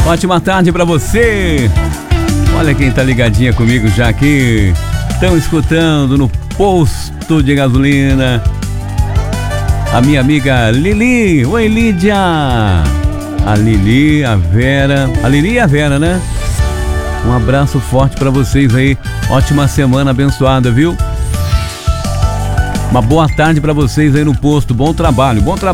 Ótima tarde pra você. Olha quem tá ligadinha comigo já aqui. Estão escutando no posto de gasolina. A minha amiga Lili. Oi, Lídia. A Lili, a Vera. A Lili e a Vera, né? Um abraço forte pra vocês aí. Ótima semana abençoada, viu? Uma boa tarde pra vocês aí no posto. Bom trabalho